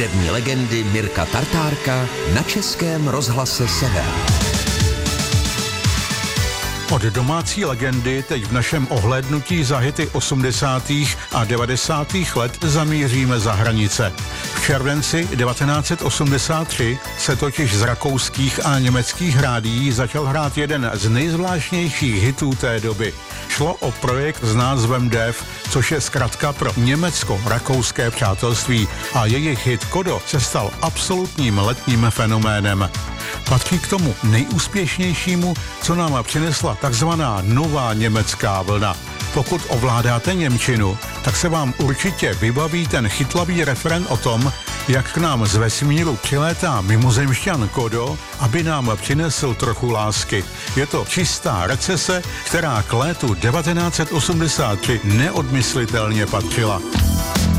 hudební legendy Mirka Tartárka na Českém rozhlase Sever. Od domácí legendy teď v našem ohlédnutí za hity 80. a 90. let zamíříme za hranice. V červenci 1983 se totiž z rakouských a německých rádií začal hrát jeden z nejzvláštnějších hitů té doby. Šlo o projekt s názvem DEF, což je zkratka pro německo-rakouské přátelství, a jejich hit Kodo se stal absolutním letním fenoménem. Patří k tomu nejúspěšnějšímu, co nám přinesla takzvaná nová německá vlna. Pokud ovládáte němčinu, tak se vám určitě vybaví ten chytlavý refrén o tom, jak k nám z vesmíru přilétá mimozemšťan Kodo, aby nám přinesl trochu lásky. Je to čistá recese, která k létu 1983 neodmyslitelně patřila.